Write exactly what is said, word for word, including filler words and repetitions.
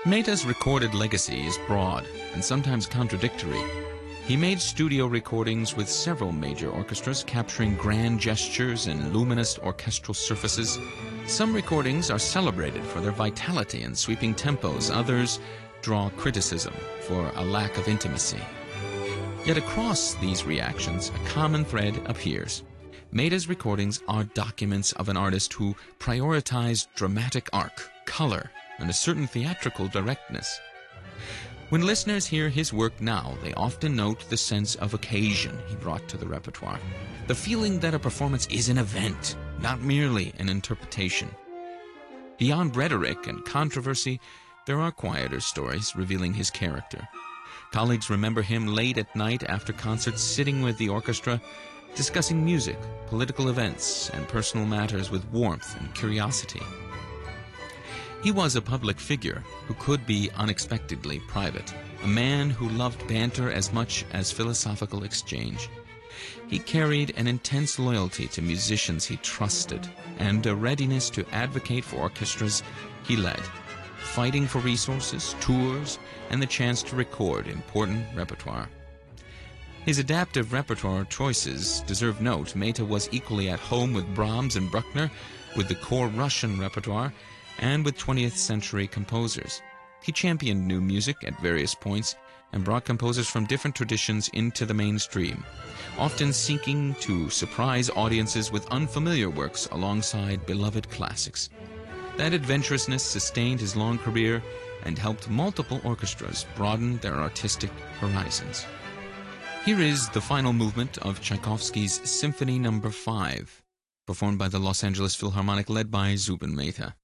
Mehta's recorded legacy is broad and sometimes contradictory. He made studio recordings with several major orchestras, capturing grand gestures and luminous orchestral surfaces. Some recordings are celebrated for their vitality and sweeping tempos. Others draw criticism for a lack of intimacy. Yet across these reactions, a common thread appears. Mehta's recordings are documents of an artist who prioritized dramatic arc, color, and a certain theatrical directness. When listeners hear his work now, they often note the sense of occasion he brought to the repertoire, the feeling that a performance is an event, not merely an interpretation. Beyond rhetoric and controversy, there are quieter stories revealing his character. Colleagues remember him late at night after concerts, sitting with the orchestra, discussing music, political events, and personal matters with warmth and curiosity. He was a public figure who could be unexpectedly private, a man who loved banter as much as philosophical exchange. He carried an intense loyalty to musicians he trusted and a readiness to advocate for orchestras he led, fighting for resources, tours, and the chance to record important repertoire. His adaptive repertoire choices deserve note. Mehta was equally at home with Brahms and Bruckner, with the core Russian repertoire, and with twentieth century composers. He championed new music at various points and brought composers from different traditions into the mainstream, often seeking to surprise audiences with unfamiliar works alongside beloved classics. That adventurousness sustained his long career and helped multiple orchestras broaden their artistic horizons. Here is the final movement of Tchaikovsky's Symphony Number five, performed by the Los Angeles Philharmonic, led by Zubin Mehta.